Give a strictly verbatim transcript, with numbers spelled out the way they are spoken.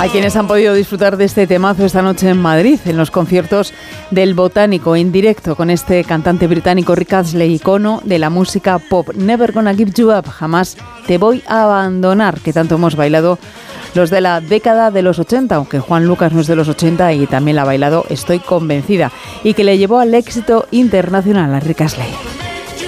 A quienes han podido disfrutar de este temazo esta noche en Madrid, en los conciertos del Botánico, en directo con este cantante británico Rick Astley, icono de la música pop. Never Gonna Give You Up, jamás te voy a abandonar, que tanto hemos bailado los de la década de los ochenta, aunque Juan Lucas no es de los ochenta y también la ha bailado, estoy convencida, y que le llevó al éxito internacional a Rick Astley.